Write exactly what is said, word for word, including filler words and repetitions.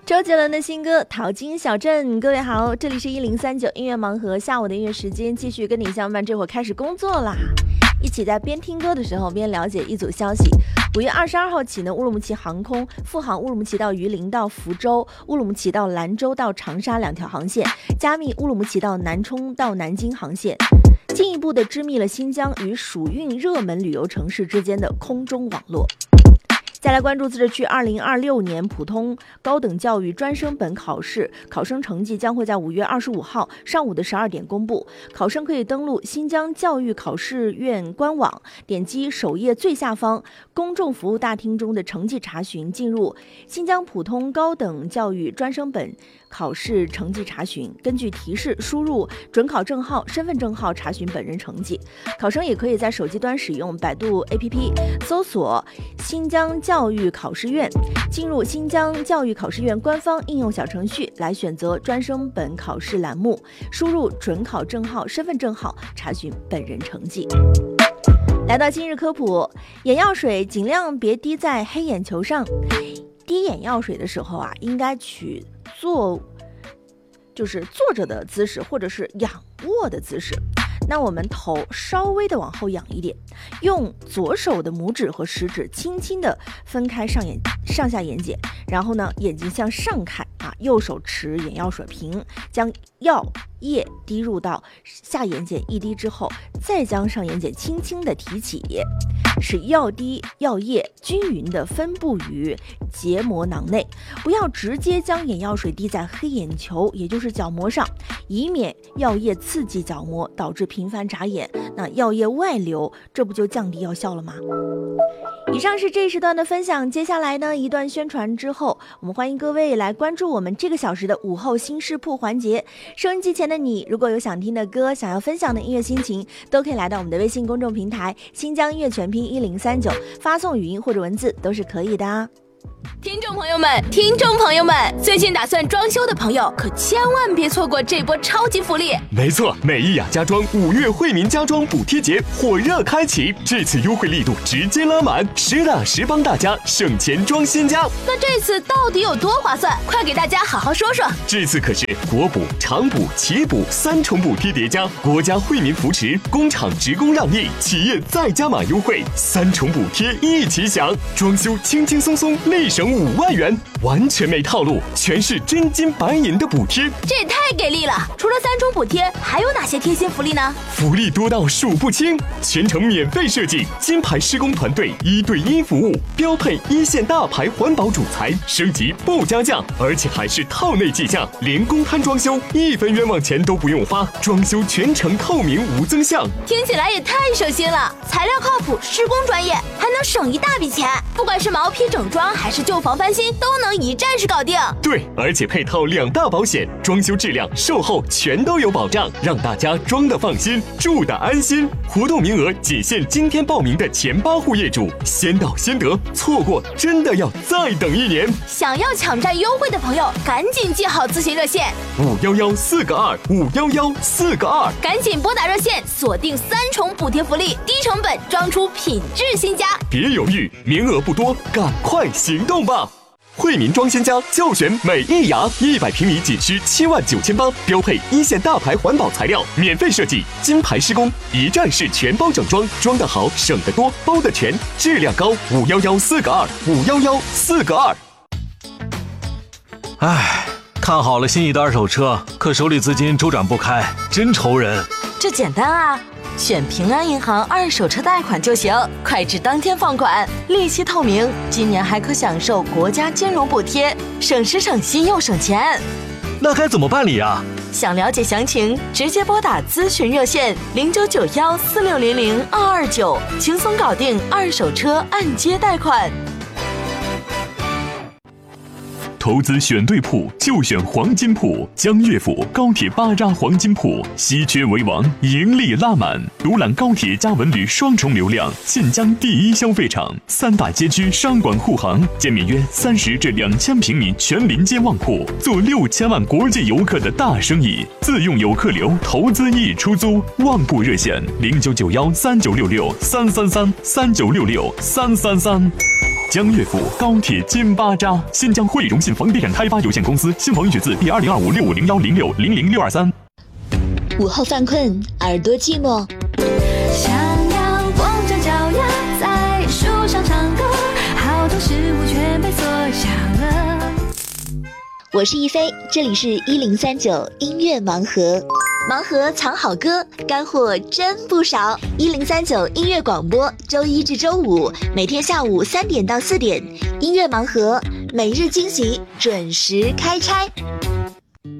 周杰伦的新歌《淘金小镇》，各位好，这里是一零三九音乐盲盒，下午的音乐时间继续跟你相伴，这会儿开始工作啦，一起在边听歌的时候边了解一组消息。五月二十二号起呢，乌鲁木齐航空复航乌鲁木齐到榆林到福州、乌鲁木齐到兰州到长沙两条航线，加密乌鲁木齐到南充到南京航线，进一步的织密了新疆与属运热门旅游城市之间的空中网络。再来关注自治区二零二六年普通高等教育专升本考试考生成绩将会在五月二十五号上午的十二点公布，考生可以登录新疆教育考试院官网，点击首页最下方公众服务大厅中的成绩查询，进入新疆普通高等教育专升本考试成绩查询，根据提示输入准考证号、身份证号查询本人成绩。考生也可以在手机端使用百度 A P P 搜索新疆教育考试院，进入新疆教育考试院官方应用小程序来选择专升本考试栏目，输入准考证号、身份证号查询本人成绩。来到今日科普，眼药水尽量别滴在黑眼球上。滴眼药水的时候啊，应该取坐，就是坐着的姿势，或者是仰卧的姿势。那我们头稍微的往后仰一点，用左手的拇指和食指轻轻的分开上眼上下眼睑，然后呢眼睛向上看啊，右手持眼药水瓶，将药液滴入到下眼睑一滴之后，再将上眼睑轻轻的提起，使药滴药液均匀的分布于结膜囊内，不要直接将眼药水滴在黑眼球，也就是角膜上，以免药液刺激角膜导致频繁眨眼，那药液外流，这不就降低药效了吗？以上是这一时段的分享，接下来呢，一段宣传之后，我们欢迎各位来关注我们这个小时的午后新视铺环节。收音机前的你，如果有想听的歌，想要分享的音乐心情，都可以来到我们的微信公众平台新疆音乐全拼一零三九，发送语音或者文字都是可以的啊。 听众朋友们，听众朋友们，最近打算装修的朋友可千万别错过这波超级福利。 没错，美意雅家装五月惠民家装补贴节火热开启，这次优惠力度直接拉满，实打实帮大家省钱装新家。 那这次到底有多划算？快给大家好好说说。 这次可是国补、厂补、企补三重补贴叠加，国家惠民扶持，工厂职工让利，企业再加码优惠，三重补贴一起享，装修轻轻松松立省五万元，完全没套路，全是真金白银的补贴， 这也太给力了！除了三重补贴，还有哪些贴心福利呢？ 福利多到数不清，全程免费设计，金牌施工团队一对一服务，标配一线大牌环保主材，升级不加价，而且还是套内计价，连公摊装修一分冤枉钱都不用花，装修全程透明无增项， 听起来也太省心了，材料靠谱，施工专业，还能省一大笔钱，不管是毛坯整装还是旧房翻新，都能一站式搞定。 对，而且配套两大保险，装修质量、售后全都有保障，让大家装得放心，住得安心。活动名额仅限今天报名的前八户业主，先到先得，错过真的要再等一年。 想要抢占优惠的朋友，赶紧记好咨询热线五幺幺四个二五幺幺四个二， 赶紧拨打热线，锁定三重补贴福利，低成本装出品质新家。 别犹豫，名额不多，赶快行动吧！惠民装新家就选美意雅，一百平米仅需七万九千八，标配一线大牌环保材料，免费设计，金牌施工，一站式全包整装，装得好，省得多，包得全，质量高。五幺幺四个二，五幺幺四个二。 唉，看好了心仪的二手车，可手里资金周转不开，真愁人。 这简单啊，选平安银行二手车贷款就行，快至当天放款，利息透明，今年还可享受国家金融补贴，省时省心又省钱。 那该怎么办理啊？ 想了解详情，直接拨打咨询热线零九九幺四六零零二二九，轻松搞定二手车按揭贷款。 投资选对铺就选黄金铺，江乐府高铁巴扎黄金铺，稀缺为王，盈利拉满。独揽高铁加文旅双重流量，晋江第一消费场，三大街区商管护航，建面约三十至两千平米全临街旺铺，做六千万国际游客的大生意。自用游客流，投资易出租。旺铺热线零九九幺三九六六三三三三九六六三三三。 江悦府高铁金巴扎，新疆汇荣信房地产开发有限公司，新房预取自第二零二五六五零幺零六零零六二三。 午后犯困，耳朵寂寞， 想要光着脚丫在树上唱歌，好多事物全被锁上了。 我是一菲，这里是一零三九音乐盲盒，盲盒藏好歌，干货真不少。一零三九音乐广播，周一至周五每天下午三点到四点，音乐盲盒每日惊喜，准时开拆。